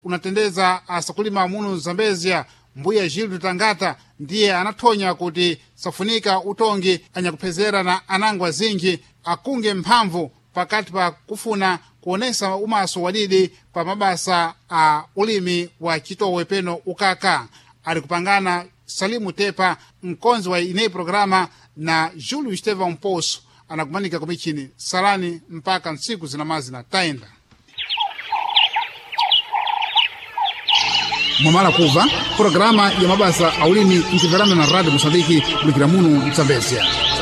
unatendeza asakulima muno Zambezia mbuya Gildo Tangata ndiye anathonya kuti safunika utongi anyakupezera na anangwa zinji akunge mphamvu pakati pa kufuna kuonesa umaso wadidi pa mabasa a ulimi wa chitowe peno ukaka. Ali kupangana Salimu Tepa mkonzi wa inei programa na Julio Estevan Poço anakumanika kumichini salani mpaka nsiku zinamazi na taenda mwamala kuva programa ya mabasa aulimi mtiverana na Radio Mosambiki kulikira muno Mzambezia.